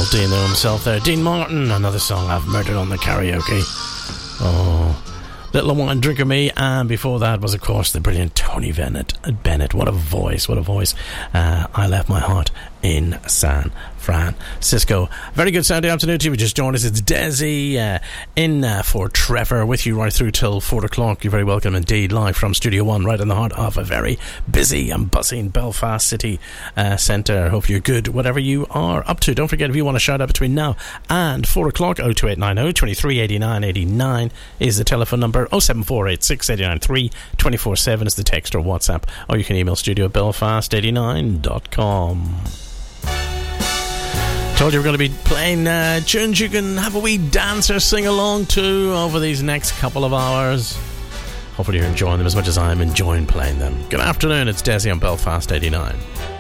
old Dean himself there. Dean Martin, another song I've murdered on the karaoke. Oh, Little Wine Drinker Me, and before that was, of course, the brilliant Tony Bennett. What a voice, what a voice. I Left My Heart in San Francisco. Very good Saturday afternoon to you. We just joined us. It's Desi in for Trevor with you right through till 4 o'clock. You're very welcome indeed, live from Studio 1, right in the heart of a very busy and buzzing Belfast city centre. Hope you're good, whatever you are up to. Don't forget, if you want to shout out between now and 4 o'clock, 02890 23 89 89 is the telephone number. 07486 89 3 24/7 is the text or WhatsApp, or you can email studio@belfast89.com. Told you we're going to be playing tunes you can have a wee dance or sing along to over these next couple of hours. Hopefully you're enjoying them as much as I'm enjoying playing them. Good afternoon, it's Desi on Belfast 89.